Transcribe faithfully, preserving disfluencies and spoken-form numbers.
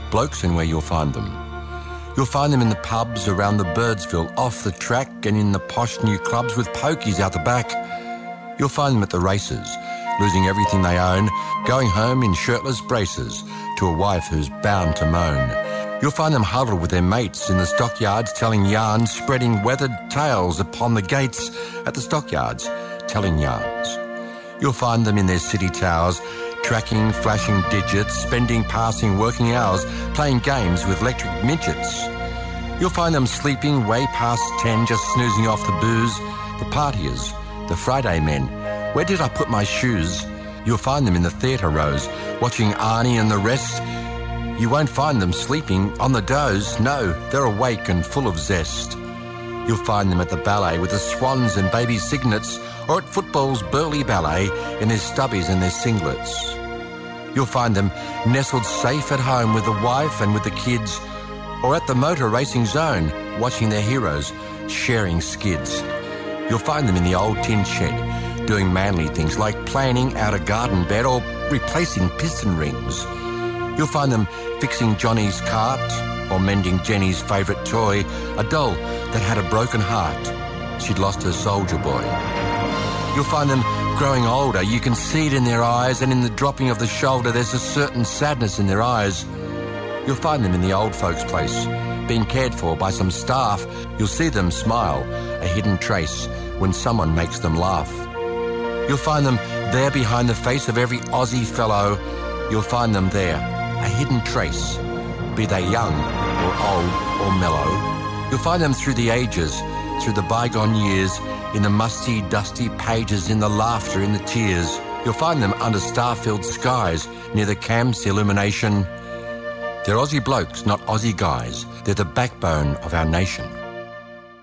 Blokes and where you'll find them. You'll find them in the pubs around the Birdsville, off the track, and in the posh new clubs with pokies out the back. You'll find them at the races, losing everything they own, going home in shirtless braces to a wife who's bound to moan. You'll find them huddled with their mates in the stockyards, telling yarns, spreading weathered tales upon the gates at the stockyards, telling yarns. You'll find them in their city towers, tracking, flashing digits, spending, passing, working hours, playing games with electric midgets. You'll find them sleeping way past ten, just snoozing off the booze, the partiers, the Friday men. Where did I put my shoes? You'll find them in the theatre rows, watching Arnie and the rest. You won't find them sleeping on the doze. No, they're awake and full of zest. You'll find them at the ballet with the swans and baby cygnets, or at football's burly ballet in their stubbies and their singlets. You'll find them nestled safe at home with the wife and with the kids, or at the motor racing zone, watching their heroes sharing skids. You'll find them in the old tin shed, doing manly things like planning out a garden bed or replacing piston rings. You'll find them fixing Johnny's cart or mending Jenny's favourite toy, a doll that had a broken heart. She'd lost her soldier boy. You'll find them growing older. You can see it in their eyes, and in the dropping of the shoulder there's a certain sadness in their eyes. You'll find them in the old folks' place, being cared for by some staff. You'll see them smile, a hidden trace, when someone makes them laugh. You'll find them there behind the face of every Aussie fellow. You'll find them there, a hidden trace, be they young or old or mellow. You'll find them through the ages, through the bygone years, in the musty, dusty pages, in the laughter, in the tears. You'll find them under star-filled skies, near the camps illumination. They're Aussie blokes, not Aussie guys. They're the backbone of our nation.